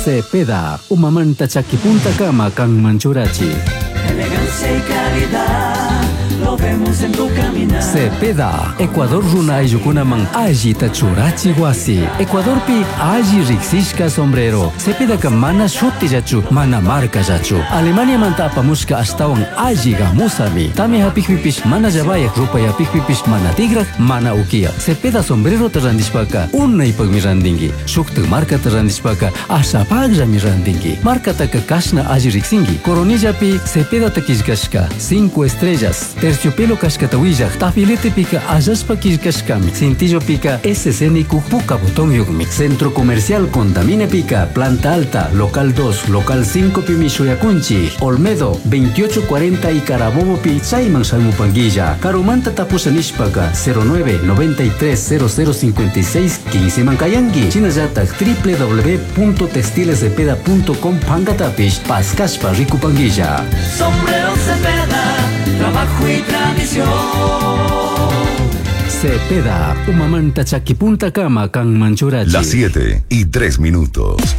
Cepeda, umamanta chakipunta kama kang manchurachi. Elegancia y calidad, lo vemos en tu caminar. Cepeda, Ecuador runa ayukunaman alli tachurachi wasi. Ecuador pi alli riksishka sombrero. Cepeda ka mana shuti jachu, mana marca jachu. Alemania manta apamushka astawan alli gamusami. Tami hapikpipish mana jabayak, rupa yapikpipish mana tigrak, mana ukia. Cepeda sombrero tarandishpaka, unay pagmirandingi. Shuktu marca tarandishpaka, asapagja mirandingi. Marca taka kashna alli riksingi. Coronilla pi Cepeda takishkashka, 5 estrellas. Terciopelo kashkatawilla, tafilete pica ayaspa kishkashkami. Cintillo pica SCN Puka botón yugmi. Centro comercial Condamine pica, planta alta, local 2, local 5 pi Mishuyakunchi. Olmedo 2840 y Carabobo pi Chayman Salmupanguilla. Carumanta tapusanishpaka 09 93 0056 15 Mankayangi. Chinayatak www.textilescepeda.com Pangatapish Paskashpa Rikupanguilla. Sombrero Cepeda, trabajo y tradición. Cepeda, umamanta chakipunta kama kang manchurachi. Las 7:03.